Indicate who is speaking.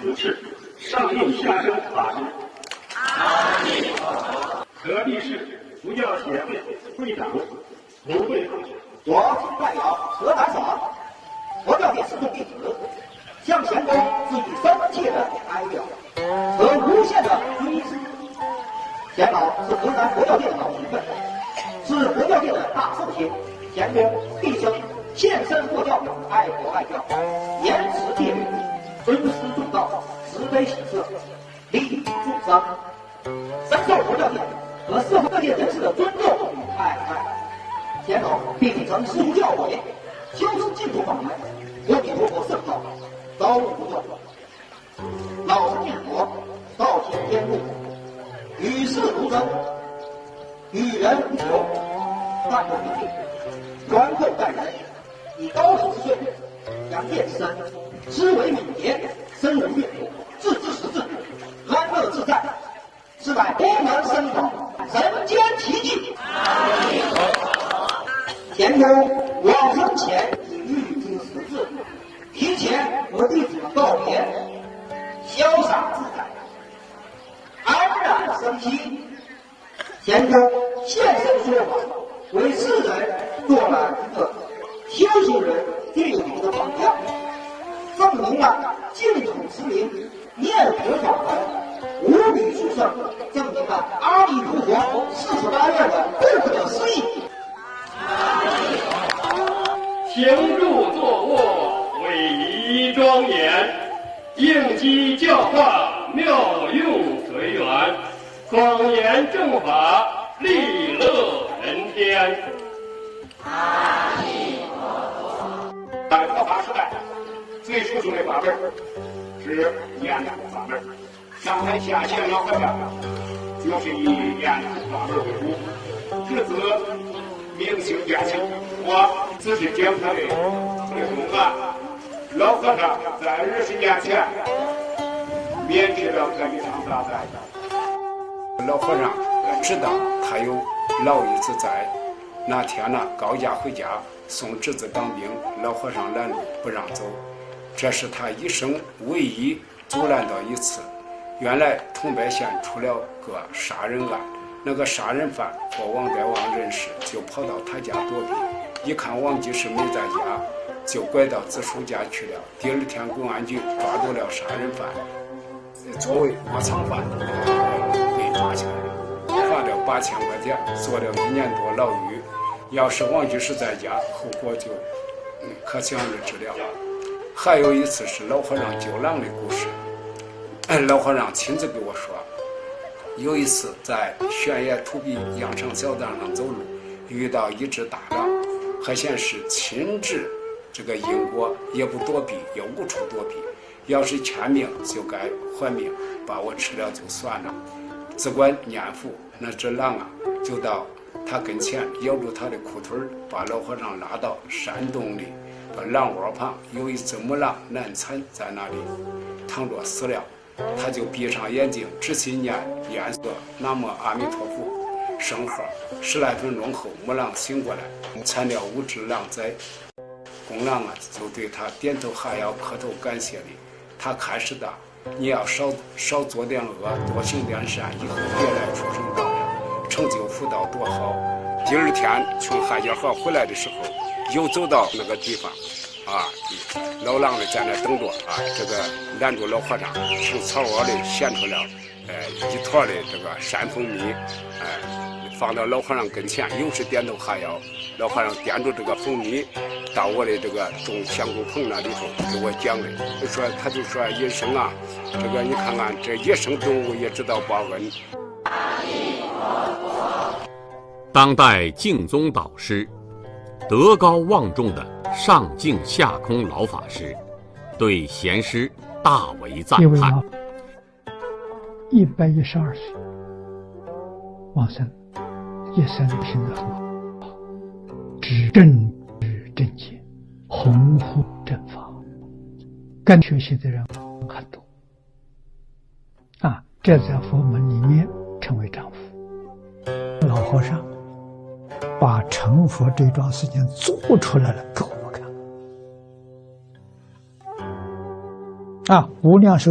Speaker 1: 主持上应下生法师。河北市佛教协会会长卢慧凤。
Speaker 2: 我谨代表河南省佛教界四众弟子，向贤公致以深切的哀悼和无限的追思。贤老是河南佛教界的老前辈，是佛教界的大圣贤。贤公毕生献身佛教，爱国爱教，严持戒律，尊师重道，慈悲喜舍，利益众生，深受佛教界和社会各界人士的尊重与爱戴。贤老并秉承师父教诲，修持净土法门，阿弥陀佛圣道，朝暮不断。老实念佛，道行天路，与世无争，与人无求，淡泊名利，宽厚待人，以高龄之岁，扬见之身，思维敏捷，身无越过，自知识字，安乐自在，是乃功能深广，人间奇迹。贤公往生前已预知时至，提前和弟子们告别，潇洒自在，安然生息。贤公现身说法，为世人做了一个修行人具体的榜样，证明了净土持名、念佛法门无比殊胜，证明了阿弥陀佛48愿的不可思议。
Speaker 1: 行住坐卧，伟仪庄严，应机教化，妙用随缘，广言正法，利乐人天。阿弥陀佛。在佛法时代，最殊胜的法门是念佛法门。上台下线老和尚就是以念佛法门为主，至此明心见性。我只是讲他的内容啊。老和尚在20年前免去了这一场大灾。
Speaker 3: 老和尚知道他有老一子在，那天呢高家回家送侄子当兵，老和尚拦路不让走，这是他一生唯一阻拦到一次。原来桐柏县出了个杀人案，那个杀人犯和王代王认识，就跑到他家躲避，一看王居士没在家，就拐到子叔家去了。第二天公安局抓住了杀人犯，作为窝藏犯被抓起来了，罚了8000块钱，坐了1年多牢狱。要是王居士在家，后果就可想而知了。还有一次是老和尚救狼的故事，老和尚亲自给我说，有一次在悬崖土壁羊肠小道上走路，遇到一只大狼，还显示亲治这个因果，也不躲避，也无处躲避。要是欠命就该还命，把我吃了就算了。只管念佛，那只狼啊就到他跟前咬住他的裤腿，把老和尚拉到山洞里，把狼窝旁有一只母狼难产在那里躺着死了。他就闭上眼睛，仔细念念诵南无阿弥陀佛圣号，10来分钟后，母狼醒过来，产了5只狼崽。公狼啊就对他点头哈腰，磕头感谢礼。他开始的，你要少做点恶，多行点善，以后别来畜生道了，成就福道多好。第二天从汉家河回来的时候，又走到那个地方啊，老狼的在那等着啊，这个拦住老和尚，从草窝里衔出了一坨的这个山蜂蜜，放到老和尚跟前，又是点头哈腰。老和尚掂住这个蜂蜜，到我的这个种香菇棚那里头给我讲的，他就说一生啊，这个你看看这野生动物也知道报恩。
Speaker 4: 当代净宗导师，德高望重的上净下空老法师，对贤师大为赞叹。
Speaker 5: 112岁往生，一生品德很好，知正知正见，弘护正法，跟学习的人很多啊，这在佛门里面称为丈夫。老和尚把成佛这桩事情做出来了给我们看啊，无量寿